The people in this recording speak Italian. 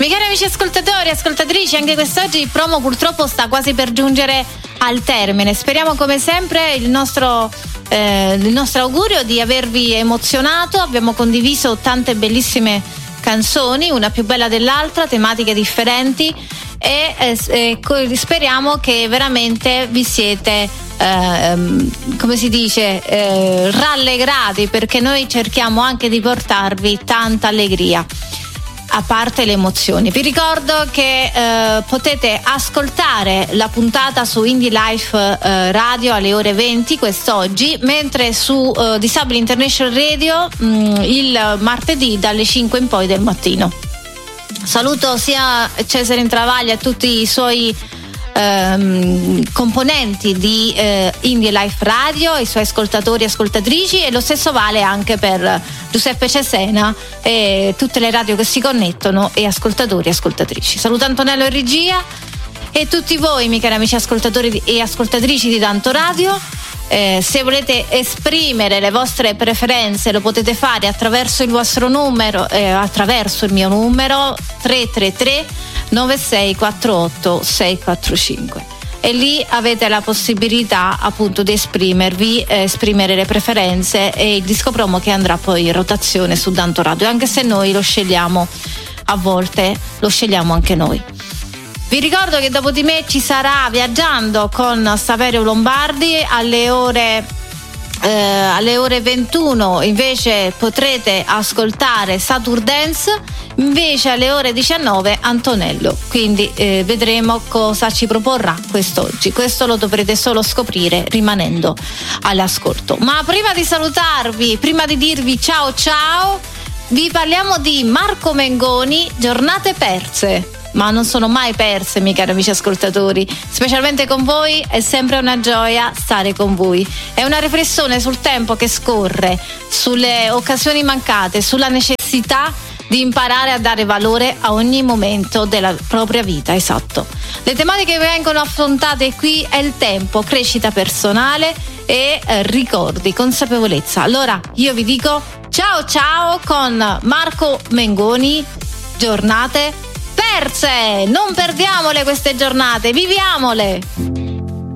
Miei cari amici ascoltatori e ascoltatrici, anche quest'oggi il promo purtroppo sta quasi per giungere al termine. Speriamo come sempre il nostro augurio di avervi emozionato. Abbiamo condiviso tante bellissime canzoni, una più bella dell'altra, tematiche differenti e speriamo che veramente vi siete rallegrati, perché noi cerchiamo anche di portarvi tanta allegria, a parte le emozioni. Vi ricordo che potete ascoltare la puntata su Indie Life Radio alle ore 20 quest'oggi, mentre su Disabili International Radio il martedì dalle 5 in poi del mattino. Saluto sia Cesare Intravaglia e tutti i suoi componenti di Indie Life Radio, i suoi ascoltatori e ascoltatrici, e lo stesso vale anche per Giuseppe Cesena e tutte le radio che si connettono e ascoltatori e ascoltatrici. Saluto Antonello in regia e tutti voi, miei cari amici ascoltatori e ascoltatrici di Tanto Radio. Se volete esprimere le vostre preferenze lo potete fare attraverso il vostro numero, attraverso il mio numero 333 9648 645, e lì avete la possibilità appunto di esprimere le preferenze e il disco promo che andrà poi in rotazione su Tanto Radio, anche se noi lo scegliamo, a volte lo scegliamo anche noi. Vi ricordo che dopo di me ci sarà Viaggiando con Saverio Lombardi alle ore 21, invece potrete ascoltare Saturn Dance, invece alle ore 19 Antonello, quindi vedremo cosa ci proporrà quest'oggi. Questo lo dovrete solo scoprire rimanendo all'ascolto. Ma prima di salutarvi, prima di dirvi ciao ciao, vi parliamo di Marco Mengoni, Giornate perse. Ma non sono mai perse, miei cari amici ascoltatori, specialmente con voi è sempre una gioia stare con voi. È una riflessione sul tempo che scorre, sulle occasioni mancate, sulla necessità di imparare a dare valore a ogni momento della propria vita. Esatto. Le tematiche che vengono affrontate qui è il tempo, crescita personale e ricordi, consapevolezza. Allora io vi dico ciao ciao con Marco Mengoni, Giornate perse. Non perdiamole queste giornate, viviamole.